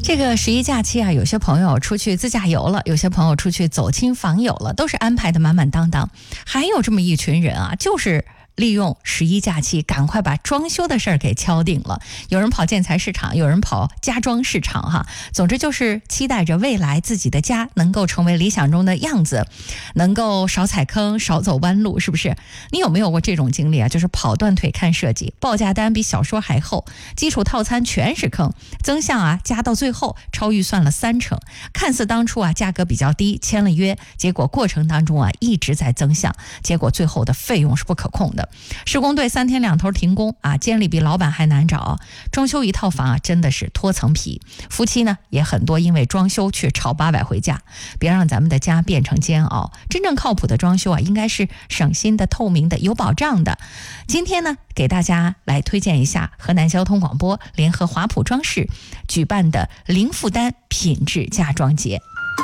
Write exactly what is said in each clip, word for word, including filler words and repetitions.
这个十一假期啊，有些朋友出去自驾游了，有些朋友出去走亲访友了，都是安排的满满当当。还有这么一群人啊，就是利用十一假期赶快把装修的事儿给敲定了，有人跑建材市场，有人跑家装市场哈。总之就是期待着未来自己的家能够成为理想中的样子，能够少踩坑少走弯路，是不是？你有没有过这种经历啊？就是跑断腿看设计，报价单比小说还厚，基础套餐全是坑，增项啊加到最后超预算了三成，看似当初啊价格比较低，签了约，结果过程当中啊一直在增项，结果最后的费用是不可控的。施工队三天两头停工啊，监理比老板还难找。装修一套房啊，真的是脱层皮。夫妻呢也很多因为装修却吵八百回家。别让咱们的家变成煎熬。真正靠谱的装修啊，应该是省心的、透明的、有保障的。今天呢，给大家来推荐一下河南交通广播联合华普装饰举办的零负担品质家装节。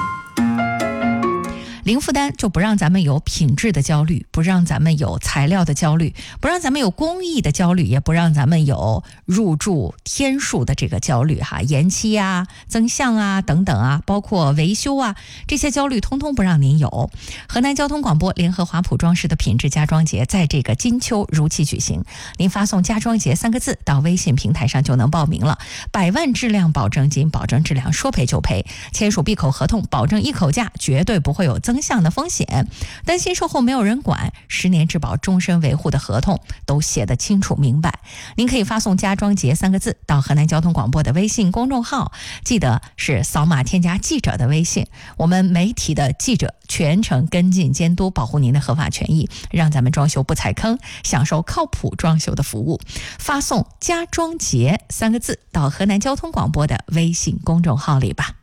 零负担就不让咱们有品质的焦虑，不让咱们有材料的焦虑，不让咱们有工艺的焦虑，也不让咱们有入住天数的这个焦虑哈，延期啊、增项啊等等啊，包括维修啊，这些焦虑通通不让您有。河南交通广播联合华普装饰的品质家装节在这个金秋如期举行，您发送家装节三个字到微信平台上就能报名了。百万质量保证金，保证质量，说赔就赔，签署闭口合同，保证一口价，绝对不会有增项的风险，担心售后没有人管，十年质保终身维护的合同都写得清楚明白。您可以发送家装节三个字到河南交通广播的微信公众号，记得是扫码添加记者的微信，我们媒体的记者全程跟进监督，保护您的合法权益，让咱们装修不踩坑，享受靠谱装修的服务。发送家装节三个字到河南交通广播的微信公众号里吧。